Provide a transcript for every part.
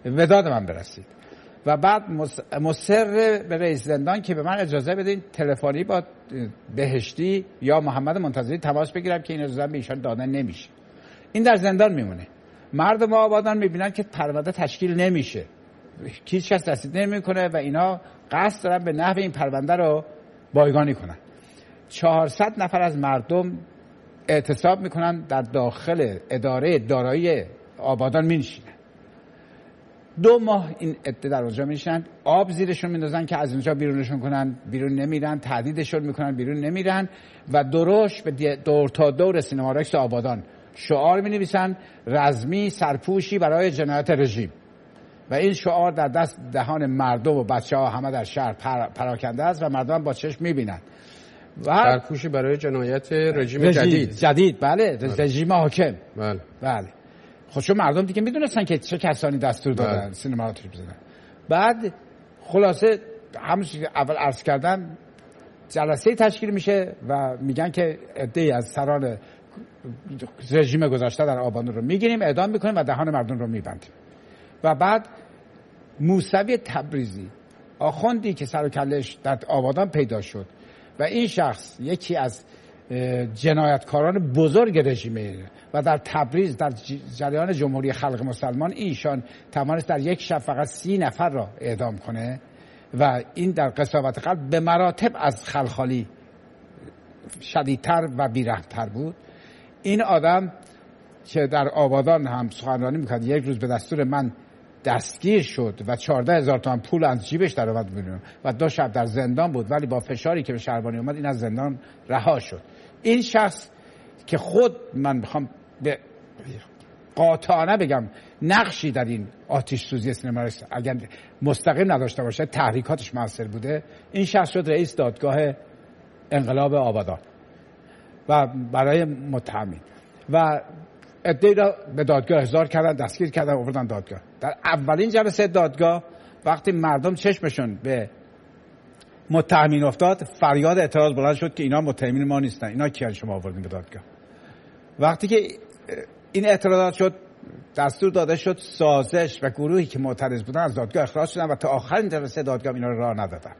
وداد من برسید و بعد مصر به رئیس زندان که به من اجازه بدین تلفنی با بهشتی یا محمد منتظری تماس بگیرم که این اجازه به ایشان داده نمیشه. این در زندان میمونه. مردم آبادان میبینن که پرونده تشکیل نمیشه، هیچ کس رسید نمیکنه و اینا قصد دارن به نحو این پرونده رو بایگانی کنن. 400 نفر از مردم اعتصاب میکنن، در داخل اداره دارایی آبادان مینشینن. 2 ماه این عده در اونجا میشن، آب زیرشون میندازن که از اونجا بیرونشون کنن، بیرون نمیرن، تهدیدشون میکنن بیرون نمیرن و درشت به دور تا دور سینما رکس آبادان شعار مینویسن رزمی سرپوشی برای جنایت رژیم و این شعار در دست دهان مردم و بچه‌ها همه در شهر پراکنده است و مردم با چشم میبینن. سرپوشی برای جنایت رژیم جدید. بله، رژیم حاکم. بله. خب چون مردم دیگه میدونستن که چه کسانی دستور دادن سینما رو بزنن. بعد خلاصه همونش که اول عرض کردم جلسه تشکیل میشه و میگن که عده‌ای از سران رژیم گذشته در آبادان رو میگیریم، اعدام میکنیم و دهان مردم رو میبندیم. و بعد موسوی تبریزی، آخوندی که سر و کله‌اش در آبادان پیدا شد و این شخص یکی از جنایتکاران بزرگ رژیمه و در تبریز در جریان جمهوری خلق مسلمان ایشان توانست در یک شب فقط 30 نفر را اعدام کنه و این در قساوت قلب به مراتب از خلخالی شدیدتر و بی‌رحم‌تر بود. این آدم که در آبادان هم سخنرانی میکرد یک روز به دستور من دستگیر شد و 14,000 تومان پول از جیبش در اومد بیرون و 2 شب در زندان بود، ولی با فشاری که به شهربانی اومد این از زندان رها شد. این شخص که خود من میخوام به قاطعانه بگم نقشی در این آتش سوزی سینما رکس اگر مستقیم نداشته باشه تحریکاتش موثر بوده، این شخص شد رئیس دادگاه انقلاب آبادان و برای متهمین و عده‌ای را به دادگاه احضار کردن، دستگیر کردن، آوردن دادگاه. در اولین جلسه دادگاه وقتی مردم چشمشون به متهمین افتاد فریاد اعتراض بلند شد که اینا متهمین ما نیستن، اینا کیان شما آوردین به دادگاه. وقتی که این اعتراضات شد دستور داده شد سازش و گروهی که معترض بودن از دادگاه اخراج شدن و تا آخرین جلسه دادگاه اینا رو راه ندادن.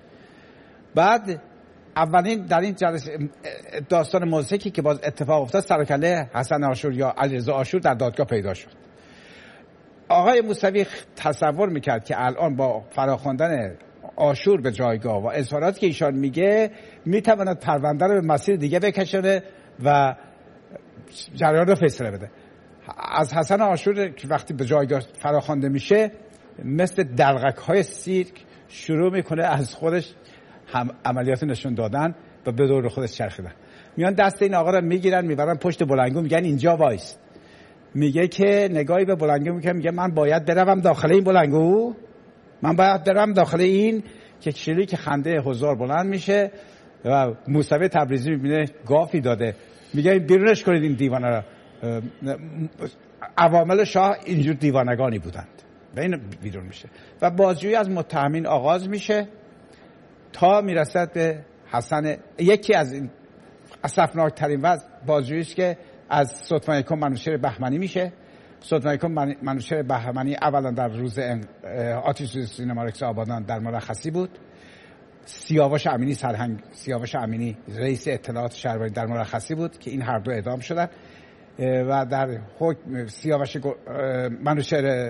بعد اولین در این جلسه داستان موزیکی که باز اتفاق افتاد سر و کله حسن آشور یا علیرضا آشور در دادگاه پیدا شد. آقای موسوی تصور میکرد که الان با فراخواندن آشور به جایگاه و اظهاراتی که ایشان میگه میتواند پرونده رو به مسیر دیگه بکشونه و جریان رو فیصله بده. از حسن آشور که وقتی به جایگاه فراخوانده میشه مثل دلغک‌های سیرک شروع میکنه از خودش هم عملیات نشون دادن و به دور خودش چرخیدن. میان دست این آقا رو میگیرن میبرن پشت بلنگو، میگن اینجا وایس. میگه که نگاهی به بلنگو میکنه، میگه من باید بروم داخل این بلنگو، من باید برم داخل این. که شلیک خنده حضار بلند میشه و موسوی تبریزی میبینه گافی داده، میگه این بیرونش کنید این دیوانه را. عوامل شاه اینجور دیوانگانی بودند و این بیرون میشه و بازجویی از متهمین آغاز میشه تا میرسد به حسن. یکی از این اسفناکترین وضع بازجویی است که از سلطان یکم منوچهر بهمنی میشه. سلطان یکم منوچهر بهمنی اولا در روز آتش سوزی سینما رکس آبادان در مرخصی بود. سیاوش امینی سرهنگ سیاوش امینی رئیس اطلاعات شهربانی در مرخصی بود که این هر دو اعدام شدند و در حکم سیاوش منوچهر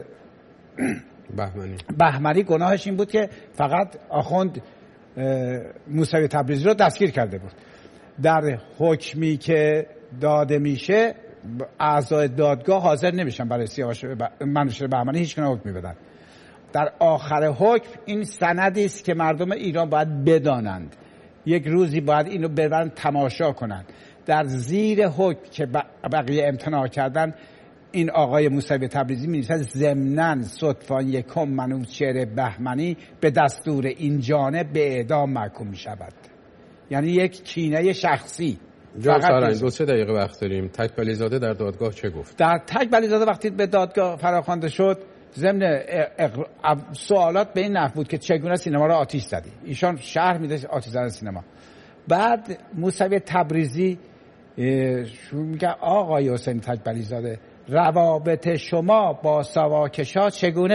بهمنی گناهش این بود که فقط آخوند موسوی تبریزی رو دستگیر کرده بود. در حکمی که داده میشه اعضای دادگاه حاضر نمیشن برای سیاوش منوچهر بهمنی هیچ گونه حکمی بدن. در آخر حکم این سندی است که مردم ایران باید بدانند، یک روزی باید اینو ببرن تماشا کنند. در زیر حکم که بقیه امتناع کردن این آقای موسوی تبریزی می‌نویسد ضمناً سلطان یکم منوچهر بهمنی به دستور این جانب به اعدام محکوم می‌شود. یعنی یک کینه شخصی. جناب سرهنگ 2-3 دقیقه وقت داریم. تکبلی زاده در دادگاه چه گفت؟ در تکبلی زاده وقتی به دادگاه فراخوانده شد ضمن سوالات به این نحو بود که چگونه سینما را آتش زدی. ایشان شرح میده آتش زدن سینما. بعد موسوی تبریزی میگه آقای حسین تکبلی زاده روابط شما با ساواکشا چگونه